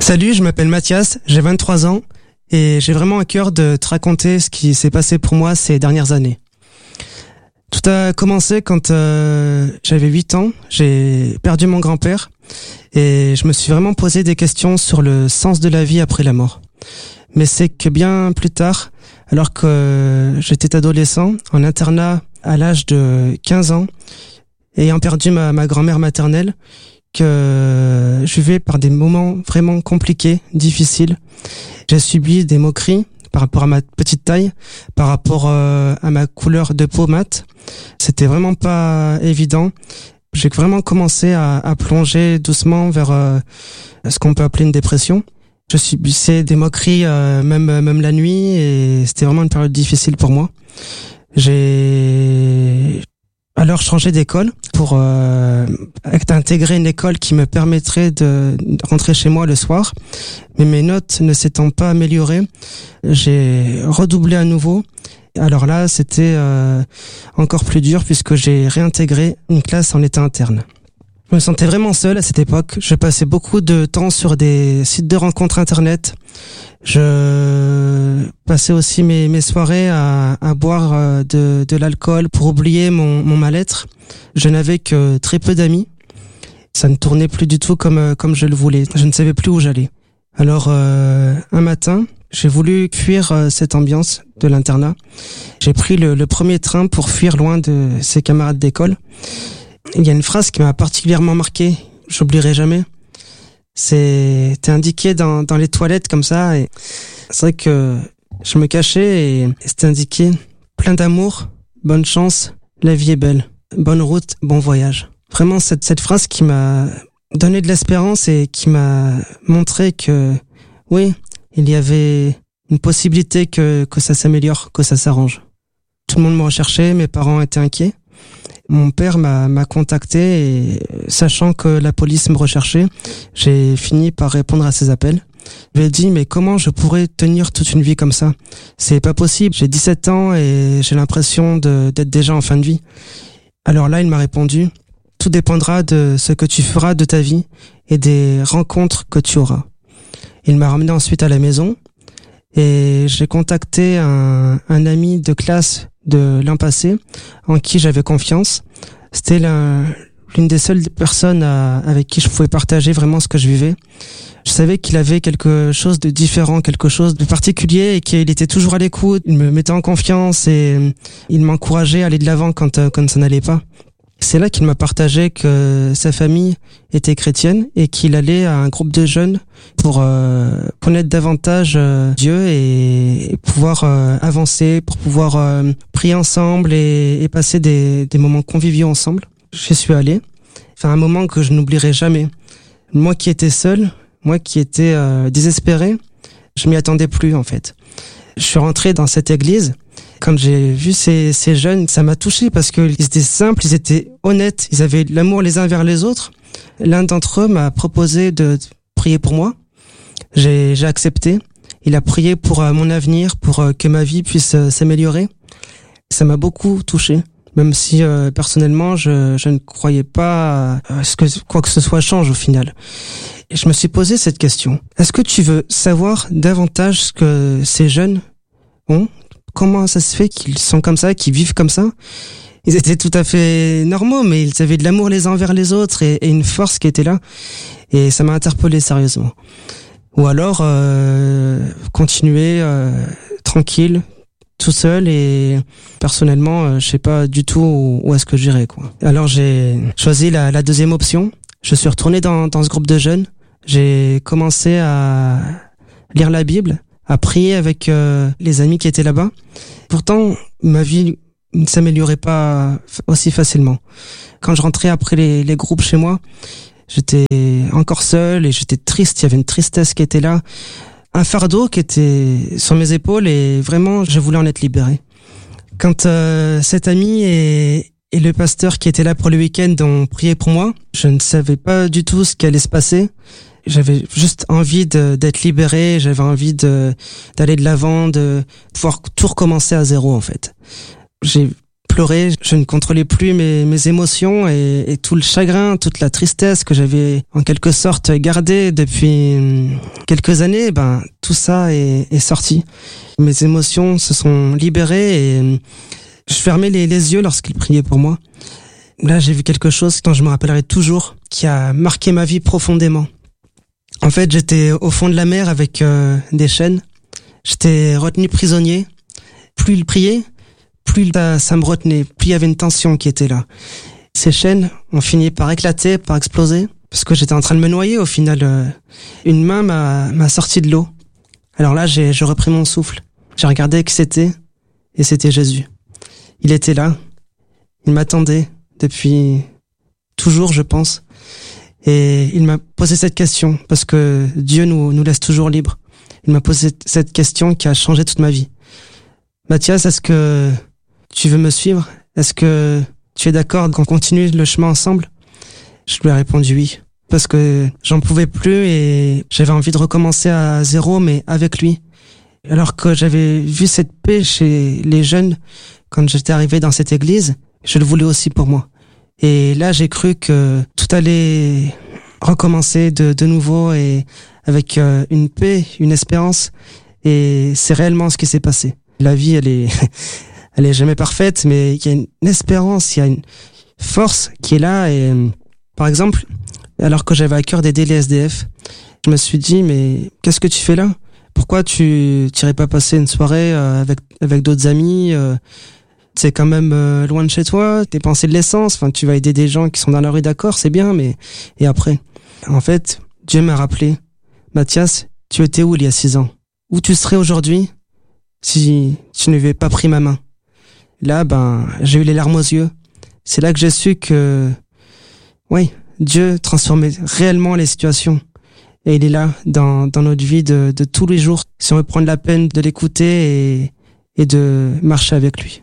Salut, je m'appelle Mathias, j'ai 23 ans et j'ai vraiment à cœur de te raconter ce qui s'est passé pour moi ces dernières années. Tout a commencé quand j'avais 8 ans, j'ai perdu mon grand-père et je me suis vraiment posé des questions sur le sens de la vie après la mort. Mais c'est que bien plus tard, alors que j'étais adolescent, en internat à l'âge de 15 ans, ayant perdu ma grand-mère maternelle, que je vivais par des moments vraiment compliqués, difficiles. J'ai subi des moqueries par rapport à ma petite taille, par rapport à ma couleur de peau mate. C'était vraiment pas évident. J'ai vraiment commencé à plonger doucement vers ce qu'on peut appeler une dépression. Je subissais des moqueries même la nuit et c'était vraiment une période difficile pour moi. J'ai alors changé d'école pour intégrer une école qui me permettrait de rentrer chez moi le soir. Mais mes notes ne s'étant pas améliorées, j'ai redoublé à nouveau. Alors là, c'était encore plus dur puisque j'ai réintégré une classe en état interne. Je me sentais vraiment seul à cette époque. Je passais beaucoup de temps sur des sites de rencontres internet. Je passais aussi mes soirées à boire de l'alcool pour oublier mon mal-être. Je n'avais que très peu d'amis. Ça ne tournait plus du tout comme je le voulais. Je ne savais plus où j'allais. Alors un matin, j'ai voulu fuir cette ambiance de l'internat. J'ai pris le premier train pour fuir loin de ses camarades d'école. Il y a une phrase qui m'a particulièrement marqué, j'oublierai jamais. C'était indiqué dans les toilettes comme ça, et c'est vrai que je me cachais et c'était indiqué « Plein d'amour, bonne chance, la vie est belle, bonne route, bon voyage ». Vraiment cette phrase qui m'a donné de l'espérance et qui m'a montré que oui, il y avait une possibilité que ça s'améliore, que ça s'arrange. Tout le monde me recherchait, mes parents étaient inquiets. Mon père m'a contacté et sachant que la police me recherchait, j'ai fini par répondre à ses appels. Je lui ai dit mais comment je pourrais tenir toute une vie comme ça? C'est pas possible, j'ai 17 ans et j'ai l'impression d'être déjà en fin de vie. Alors là, il m'a répondu tout dépendra de ce que tu feras de ta vie et des rencontres que tu auras. Il m'a ramené ensuite à la maison et j'ai contacté un ami de classe de l'an passé en qui j'avais confiance. C'était l'une des seules personnes avec qui je pouvais partager vraiment ce que je vivais. Je savais qu'il avait quelque chose de différent, quelque chose de particulier et qu'il était toujours à l'écoute. Il me mettait en confiance et il m'encourageait à aller de l'avant quand ça n'allait pas. C'est là qu'il m'a partagé que sa famille était chrétienne et qu'il allait à un groupe de jeunes pour connaître davantage Dieu et pouvoir avancer, pour pouvoir prier ensemble et passer des moments conviviaux ensemble. J'y suis allé. Enfin, un moment que je n'oublierai jamais. Moi qui étais seul, moi qui étais désespéré, je m'y attendais plus en fait. Je suis rentré dans cette église. Quand j'ai vu ces jeunes, ça m'a touché parce qu'ils étaient simples, ils étaient honnêtes, ils avaient de l'amour les uns vers les autres. L'un d'entre eux m'a proposé de prier pour moi. J'ai accepté. Il a prié pour mon avenir, pour que ma vie puisse s'améliorer. Ça m'a beaucoup touché, même si personnellement je ne croyais pas à ce que quoi que ce soit change au final. Et je me suis posé cette question. Est-ce que tu veux savoir davantage ce que ces jeunes ont? Comment ça se fait qu'ils sont comme ça, qu'ils vivent comme ça? Ils étaient tout à fait normaux, mais ils avaient de l'amour les uns vers les autres et une force qui était là. Et ça m'a interpellé sérieusement. Ou alors continuer tranquille, tout seul et personnellement, je sais pas du tout où est-ce que j'irais quoi. Alors j'ai choisi la deuxième option. Je suis retourné dans ce groupe de jeunes. J'ai commencé à lire la Bible, à prier avec les amis qui étaient là-bas. Pourtant, ma vie ne s'améliorait pas aussi facilement. Quand je rentrais après les groupes chez moi, j'étais encore seul et j'étais triste. Il y avait une tristesse qui était là, un fardeau qui était sur mes épaules et vraiment, je voulais en être libéré. Quand cet ami et le pasteur qui était là pour le week-end ont prié pour moi, je ne savais pas du tout ce qui allait se passer. J'avais juste envie d'être libéré, j'avais envie d'aller de l'avant, de pouvoir tout recommencer à zéro en fait. J'ai pleurer. Je ne contrôlais plus mes émotions et tout le chagrin, toute la tristesse que j'avais en quelque sorte gardée depuis quelques années, tout ça est sorti. Mes émotions se sont libérées et je fermais les yeux lorsqu'il priait pour moi. Là, j'ai vu quelque chose dont je me rappellerai toujours, qui a marqué ma vie profondément. En fait, j'étais au fond de la mer avec des chaînes. J'étais retenu prisonnier. Plus il priait, plus ça me retenait, plus il y avait une tension qui était là. Ces chaînes ont fini par éclater, par exploser, parce que j'étais en train de me noyer au final. Une main m'a sorti de l'eau. Alors là, j'ai repris mon souffle. J'ai regardé qui c'était, et c'était Jésus. Il était là, il m'attendait depuis toujours, je pense. Et il m'a posé cette question, parce que Dieu nous laisse toujours libres. Il m'a posé cette question qui a changé toute ma vie. Mathias, est-ce que tu veux me suivre? Est-ce que tu es d'accord qu'on continue le chemin ensemble? Je lui ai répondu oui, parce que j'en pouvais plus et j'avais envie de recommencer à zéro, mais avec lui. Alors que j'avais vu cette paix chez les jeunes quand j'étais arrivé dans cette église, je le voulais aussi pour moi. Et là, j'ai cru que tout allait recommencer de nouveau et avec une paix, une espérance. Et c'est réellement ce qui s'est passé. La vie, elle est jamais parfaite, mais il y a une espérance, il y a une force qui est là. Et par exemple, alors que j'avais à cœur d'aider les SDF, je me suis dit, mais qu'est-ce que tu fais là? Pourquoi tu n'irais pas passer une soirée avec d'autres amis? C'est quand même loin de chez toi, dépenser de l'essence, tu vas aider des gens qui sont dans la rue, d'accord, c'est bien, mais et après? En fait, Dieu m'a rappelé, Mathias, tu étais où il y a 6 ans? Où tu serais aujourd'hui si tu n'avais pas pris ma main? Là, j'ai eu les larmes aux yeux. C'est là que j'ai su que, oui, Dieu transformait réellement les situations. Et il est là dans notre vie de tous les jours, si on veut prendre la peine de l'écouter et de marcher avec lui.